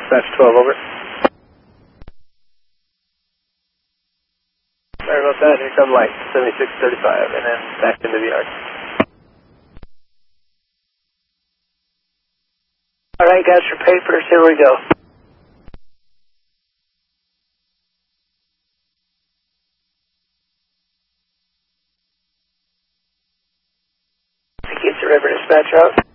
Dispatch 12, over. Sorry about that, here come light, 7635, and then back into the yard. Alright, got your papers, here we go. Keep the river dispatch out.